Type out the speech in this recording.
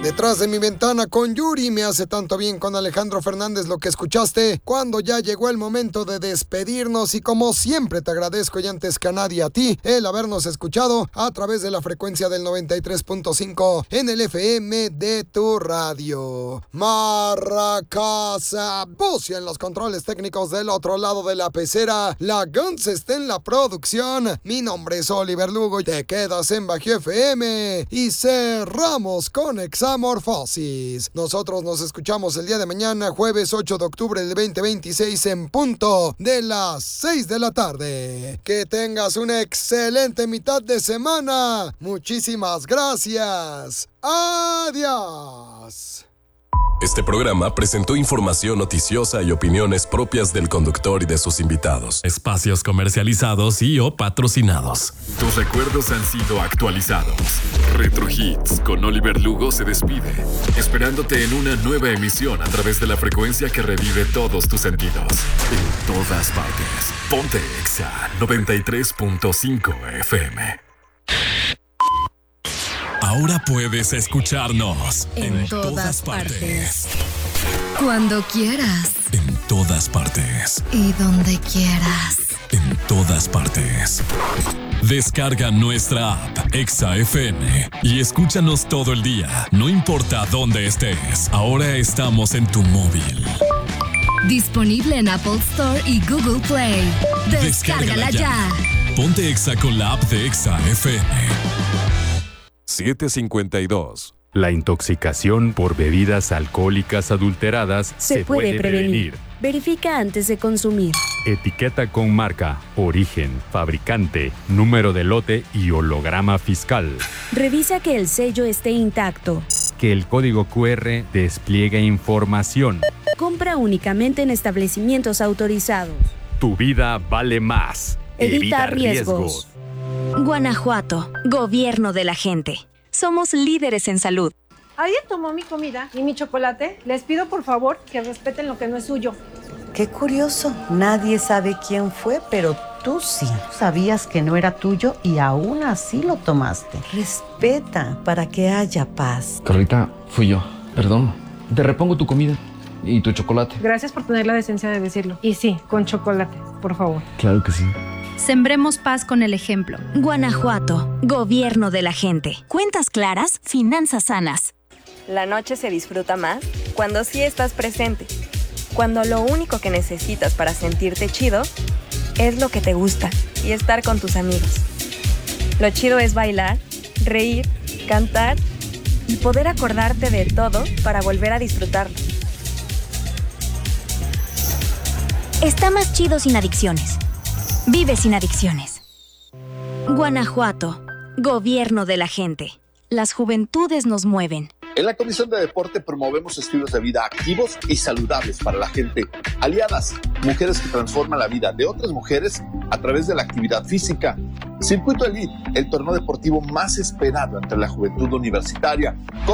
Detrás de mi ventana con Yuri, me hace tanto bien con Alejandro Fernández lo que escuchaste cuando ya llegó el momento de despedirnos, y como siempre te agradezco y antes que a nadie a ti el habernos escuchado a través de la frecuencia del 93.5 en el FM de tu radio. Marracasa Bucia en los controles técnicos del otro lado de la pecera. La Guns está en la producción. Mi nombre es Oliver Lugo y te quedas en Bajío FM y cerramos con Examorfosis. Nosotros nos escuchamos el día de mañana, jueves 8 de octubre del 2026 en punto de las 6 de la tarde. Que tengas una excelente mitad de semana. Muchísimas gracias. Adiós. Este programa presentó información noticiosa y opiniones propias del conductor y de sus invitados. Espacios comercializados y o patrocinados. Tus recuerdos han sido actualizados. Retro Hits con Oliver Lugo se despide, esperándote en una nueva emisión a través de la frecuencia que revive todos tus sentidos. En todas partes. Ponte Exa 93.5 FM. Ahora puedes escucharnos en todas partes. Cuando quieras. En todas partes. Y donde quieras. En todas partes. Descarga nuestra app Exa FM y escúchanos todo el día, no importa dónde estés. Ahora estamos en tu móvil. Disponible en Apple Store y Google Play. Descárgala ya. Ponte Exa con la app de Exa FM. 7:52. La intoxicación por bebidas alcohólicas adulteradas se puede prevenir. Verifica antes de consumir. Etiqueta con marca, origen, fabricante, número de lote y holograma fiscal. Revisa que el sello esté intacto. Que el código QR despliegue información. Compra únicamente en establecimientos autorizados. Tu vida vale más. Evita riesgos. Guanajuato, gobierno de la gente. Somos líderes en salud. ¿Alguien tomó mi comida y mi chocolate? Les pido por favor que respeten lo que no es suyo. Qué curioso, nadie sabe quién fue, pero tú sí. Sabías que no era tuyo y aún así lo tomaste. Respeta para que haya paz. Carlita, fui yo. Perdón. Te repongo tu comida y tu chocolate. Gracias por tener la decencia de decirlo. Y sí, con chocolate, por favor. Claro que sí. Sembremos paz con el ejemplo. Guanajuato, gobierno de la gente. Cuentas claras, finanzas sanas. La noche se disfruta más cuando sí estás presente. Cuando lo único que necesitas para sentirte chido es lo que te gusta y estar con tus amigos. Lo chido es bailar, reír, cantar y poder acordarte de todo para volver a disfrutarlo. Está más chido sin adicciones. Vive sin adicciones. Guanajuato, gobierno de la gente. Las juventudes nos mueven. En la Comisión de Deporte promovemos estilos de vida activos y saludables para la gente. Aliadas, mujeres que transforman la vida de otras mujeres a través de la actividad física. Circuito Elite, el torneo deportivo más esperado entre la juventud universitaria.